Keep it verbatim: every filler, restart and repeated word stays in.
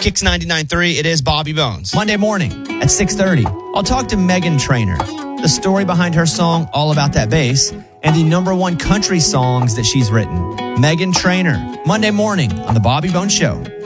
Kicks ninety-nine point three, it is Bobby Bones. Monday morning at six thirty, I'll talk to Meghan Trainor. The story behind her song, All About That Bass, and the number one country songs that she's written. Meghan Trainor, Monday morning on The Bobby Bones Show.